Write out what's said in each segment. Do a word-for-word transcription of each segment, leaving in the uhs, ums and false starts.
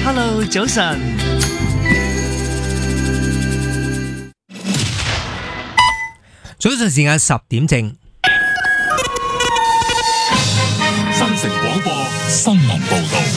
Hello， 早晨。 早晨時間十點正。 新城廣播新聞報道。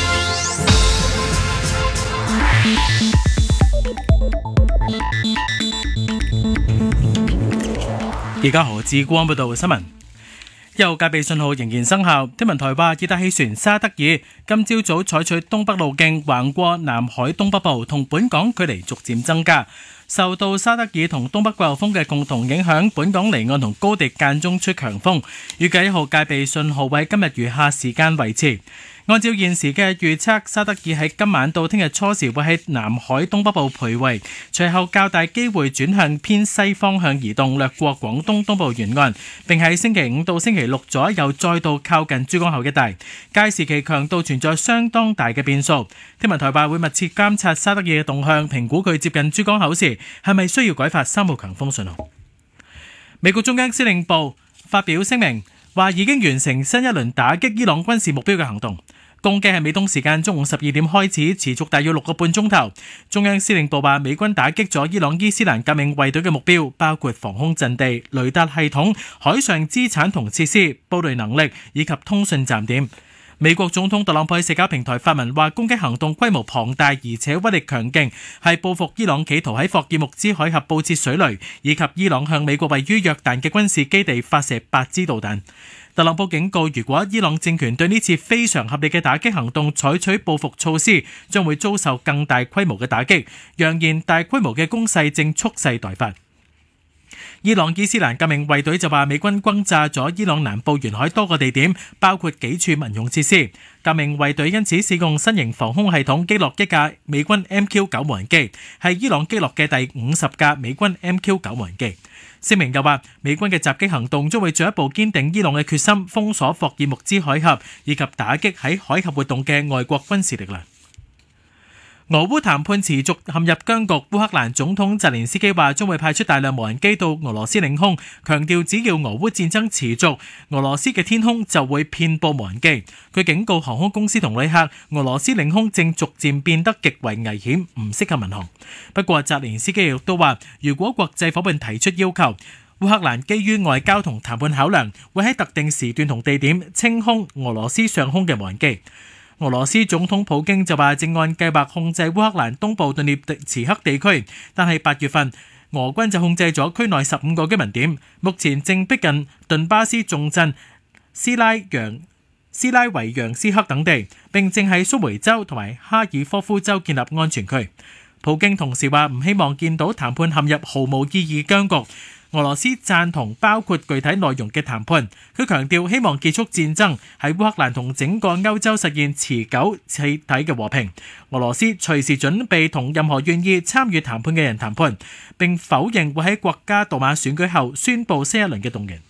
而家何志光報道新聞。由戒備信號仍然生效，天文台話熱帶氣旋沙德爾今朝早採取東北路徑橫過南海東北部，同本港距離逐漸增加。受到沙德爾同東北季候風嘅共同影響，本港離岸同高地間中出強風，預計一號戒備信號為今日餘下時間維持。按照現時嘅預測，沙德爾喺今晚到聽日初時會喺南海東北部徘徊，隨後較大機會轉向偏西方向移動，掠過廣東東部沿岸，並喺星期五到星期六左右再度靠近珠江口一帶。屆時其強度存在相當大嘅變數。天文台話會密切監察沙德爾嘅動向，評估佢接近珠江口時係咪需要改發三號強風信號。美國中央司令部發表聲明，話已經完成新一輪打擊伊朗軍事目標嘅行動。攻擊係美東時間中午十二點開始，持續大約六個半鐘頭。中央司令部話，美軍打擊咗伊朗伊斯蘭革命衛隊嘅目標，包括防空陣地、雷達系統、海上資產同設施、布雷能力以及通訊站點。美國總統特朗普喺社交平台發文話，攻擊行動規模龐大而且威力強勁，係報復伊朗企圖喺霍爾木茲海峽佈設水雷，以及伊朗向美國位於約旦嘅軍事基地發射八支導彈。特朗普警告，如果伊朗政權對呢次非常合理嘅打擊行動採取報復措施，將會遭受更大規模嘅打擊，揚言大規模嘅攻勢正蓄勢待發。伊朗伊斯蘭革命衛隊就話，美軍轟炸咗伊朗南部沿海多個地點，包括幾處民用設施。革命衛隊因此使用新型防空系統擊落一架美軍 M Q 九 無人機，係伊朗擊落嘅第五十架美軍 M Q 九 無人機。聲明又話，美軍嘅襲擊行動將會進一步堅定伊朗嘅決心，封鎖霍爾木茲海峽，以及打擊喺海峽活動嘅外國軍事力量。俄烏談判持續陷入僵局，烏克蘭總統澤連斯基話將會派出大量無人機到俄羅斯領空，強調只要俄烏戰爭持續，俄羅斯嘅天空就會遍佈無人機。佢警告航空公司同旅客，俄羅斯領空正逐漸變得極為危險，唔適合民航。不過澤連斯基亦都話，如果國際夥伴提出要求，烏克蘭基於外交同談判考量，會喺特定時段同地點清空俄羅斯上空嘅無人機。俄羅斯總統普京就話正按計劃控制烏克蘭東部頓涅茨克地區，但係八月份俄軍就控制咗區內十五個居民點，目前正逼近頓巴斯重鎮斯拉揚斯拉維揚斯克等地，並正喺蘇梅州同埋哈爾科夫州建立安全區。普京同時話唔希望見到談判陷入毫無意義僵局。俄羅斯贊同包括具體內容嘅談判，佢強調希望結束戰爭，喺烏克蘭同整個歐洲實現持久徹底嘅和平。俄羅斯隨時準備同任何願意參與談判嘅人談判，並否認會喺國家杜馬選舉後宣布新一輪嘅動員。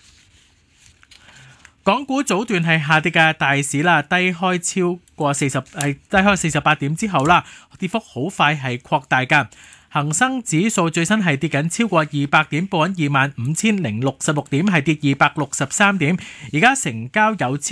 港股早段係下跌嘅大市啦，低開超過四十係低開四十八點之後啦，跌幅好快係擴大㗎。恒生指數最新係跌緊超過二百點，報緊二萬五千零六十六點，係跌二百六十三點。而家成交有超